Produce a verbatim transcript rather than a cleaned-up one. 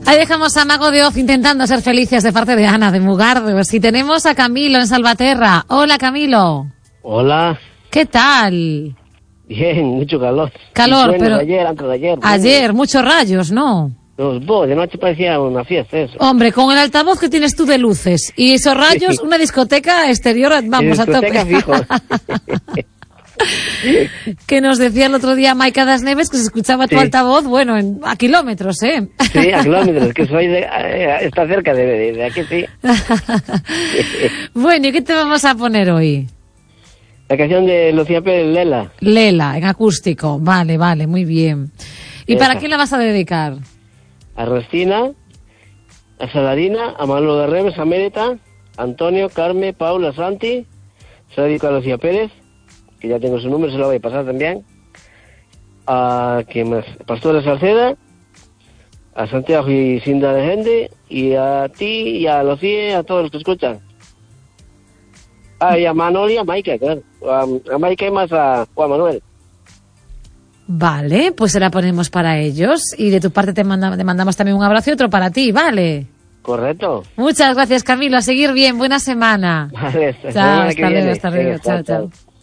Ahí dejamos a Mago de Oz intentando ser felices de parte de Ana de Mugardos. Y tenemos a Camilo en Salvaterra. Hola, Camilo. Hola. ¿Qué tal? Bien, mucho calor. Calor, sueños, pero... Ayer, antes de ayer. Ayer, muchos rayos, ¿no? Los bo, de noche parecía una fiesta eso. Hombre, con el altavoz que tienes tú de luces y esos rayos, sí. Una discoteca exterior, vamos discoteca a tope. Fijo. Que nos decía el otro día Maika Das Neves que se escuchaba tu sí. altavoz, bueno, en, a kilómetros, ¿eh? Sí, a kilómetros, que soy de, eh, está cerca de, de, de aquí, sí. Bueno, ¿y qué te vamos a poner hoy? La canción de Lucía Pérez, Lela. Lela, en acústico, vale, vale, muy bien. ¿Y Esa. para quién la vas a dedicar? A Restina, a Salarina, a Manolo de Remes, a Mérita, Antonio, Carmen, Paula, Santi, se la dedico a Lucía Pérez, que ya tengo su número, se lo voy a pasar también. A ¿quién más? Pastora Salceda, a Santiago y Cinda de Gente, y a ti y a Lucía, a todos los que escuchan. Ah, y a Manoli y a Maika, claro. A, a Maika y más a Juan Manuel. Vale, pues se la ponemos para ellos. Y de tu parte te, manda, te mandamos también un abrazo y otro para ti, ¿vale? Correcto. Muchas gracias, Camilo. A seguir bien. Buena semana. Vale, chao, hasta luego, hasta luego. Chao, chao.